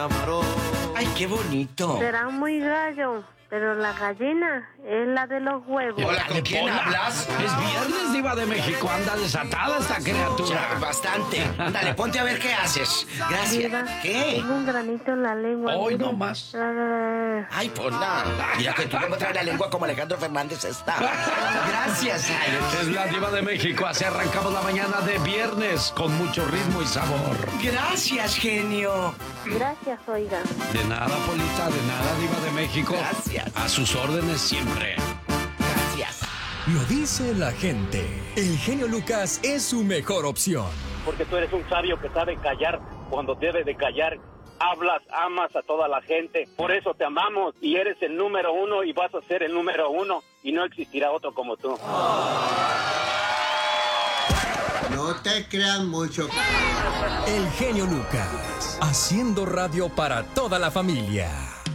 Ay, qué bonito. Será muy gallo, pero la gallina es la de los huevos. Hola, ¿con quién hablas? Es viernes, Diva de México. Anda desatada esta criatura. Ya, bastante. Dale, ponte a ver qué haces. Gracias. Diva, ¿Qué? tengo un granito en la lengua. Hoy mire. no más. Ay, ponla. Mira que tú no traes la lengua como Alejandro Fernández está. Gracias, Alex. Es la Diva de México. Así arrancamos la mañana de viernes con mucho ritmo y sabor. Gracias, genio. Gracias, oiga. De nada, Polita, de nada, Diva de México. Gracias. A sus órdenes siempre. Gracias. Lo dice la gente. El genio Lucas es su mejor opción. Porque tú eres un sabio que sabe callar cuando debe de callar. Hablas, amas a toda la gente. Por eso te amamos y eres el número uno y vas a ser el número uno y no existirá otro como tú. No te creas mucho. El genio Lucas. Haciendo radio para toda la familia.